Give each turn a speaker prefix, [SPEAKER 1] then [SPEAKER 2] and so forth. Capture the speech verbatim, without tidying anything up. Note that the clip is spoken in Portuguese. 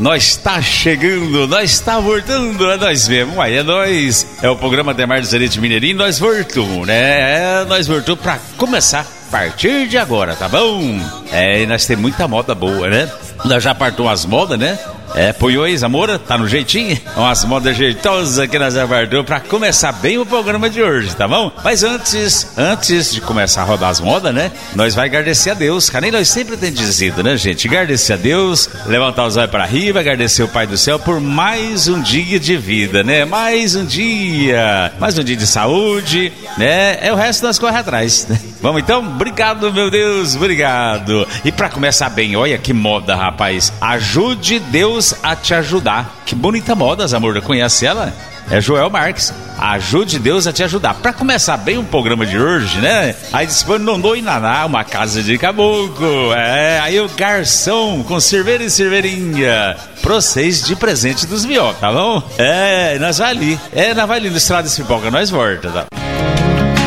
[SPEAKER 1] Nós tá chegando, nós tá voltando, é nós mesmo, aí é nós. É o programa Demar do Zerete Mineirinho, nós voltamos, né? É, nós voltamos pra começar a partir de agora, tá bom? É, e nós temos muita moda boa, né? Nós já partou as modas, né? É, Poiões, Amora, tá no jeitinho? Umas modas jeitosas que nós já partou pra começar bem o programa de hoje, tá bom? Mas antes, antes de começar a rodar as modas, né? Nós vai agradecer a Deus, cara, nem nós sempre temos dizido, né, gente? Agradecer a Deus, levantar os olhos pra riba, agradecer o Pai do Céu por mais um dia de vida, né? Mais um dia, mais um dia de saúde, né? É o resto nós corre atrás, né? Vamos então? Obrigado, meu Deus, obrigado. E pra começar bem, olha que moda, rapaz. Ajude Deus a te ajudar. Que bonita moda, Zamorda, conhece ela? É Joel Marques. Ajude Deus a te ajudar. Pra começar bem o programa de hoje, né? Aí disse, não dou em naná, uma casa de caboclo. É, aí o garçom com cerveja e cerveirinha pra vocês de presente dos Bió, tá bom? É, nós vai ali. É, nós vai ali no Estrada de Pipoca, nós volta, tá?